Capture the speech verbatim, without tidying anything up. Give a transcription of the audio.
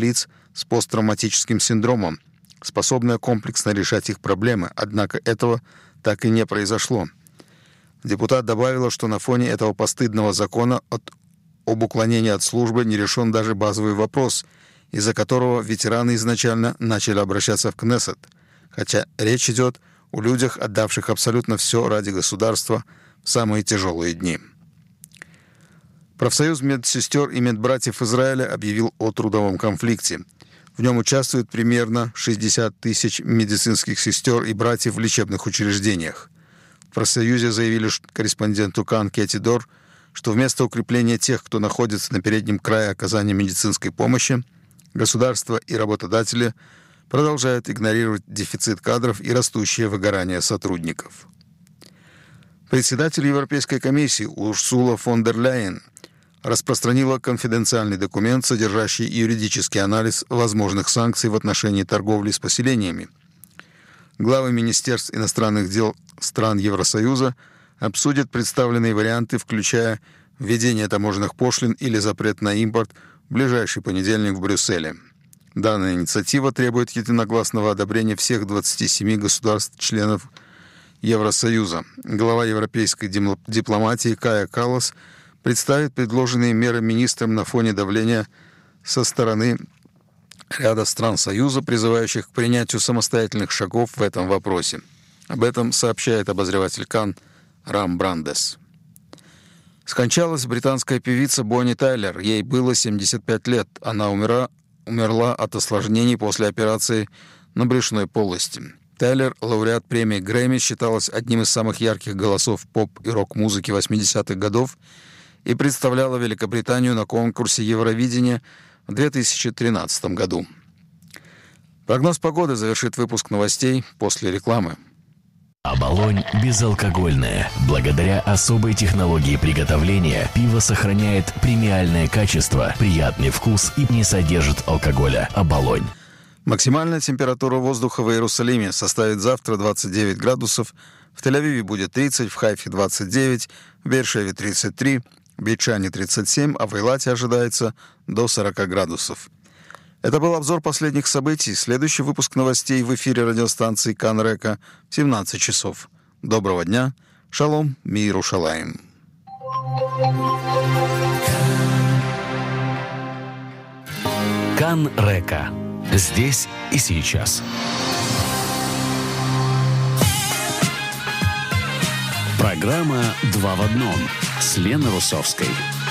лиц с посттравматическим синдромом, способная комплексно решать их проблемы, однако этого так и не произошло. Депутат добавила, что на фоне этого постыдного закона от, об уклонении от службы не решен даже базовый вопрос, из-за которого ветераны изначально начали обращаться в Кнессет, хотя речь идет о людях, отдавших абсолютно все ради государства в самые тяжелые дни. Профсоюз медсестер и медбратьев Израиля объявил о трудовом конфликте. В нем участвует примерно шестьдесят тысяч медицинских сестер и братьев в лечебных учреждениях. В профсоюзе заявили корреспонденту Кан Кэти Дор, что вместо укрепления тех, кто находится на переднем крае оказания медицинской помощи, государство и работодатели продолжают игнорировать дефицит кадров и растущее выгорание сотрудников. Председатель Европейской комиссии Урсула фон дер Ляйен распространила конфиденциальный документ, содержащий юридический анализ возможных санкций в отношении торговли с поселениями. Главы министерств иностранных дел стран Евросоюза обсудят представленные варианты, включая введение таможенных пошлин или запрет на импорт, в ближайший понедельник в Брюсселе. Данная инициатива требует единогласного одобрения всех двадцати семи государств-членов Евросоюза. Глава европейской дипломатии Кая Каллас представит предложенные меры министрам на фоне давления со стороны ряда стран Союза, призывающих к принятию самостоятельных шагов в этом вопросе. Об этом сообщает обозреватель Кан Рам Брандес. Скончалась британская певица Бонни Тайлер. Ей было семьдесят пять лет. Она умерла, умерла от осложнений после операции на брюшной полости. Тайлер, лауреат премии Грэмми, считалась одним из самых ярких голосов поп- и рок-музыки восьмидесятых годов и представляла Великобританию на конкурсе Евровидения в две тысячи тринадцатом году. Прогноз погоды завершит выпуск новостей после рекламы. Оболонь безалкогольное. Благодаря особой технологии приготовления пиво сохраняет премиальное качество, приятный вкус и не содержит алкоголя. Оболонь. Максимальная температура воздуха в Иерусалиме составит завтра двадцать девять градусов, в Тель-Авиве будет тридцать, в Хайфе двадцать девять, в Бейр-Шеве тридцать три, в Бейт-Шане тридцать семь, а в Эйлате ожидается до сорок градусов. Это был обзор последних событий. Следующий выпуск новостей в эфире радиостанции Кан Река в семнадцать часов. Доброго дня. Шалом, мир Иерушалаим. Кан Река. Здесь и сейчас. Программа «Два в одном» с Леной Русовской.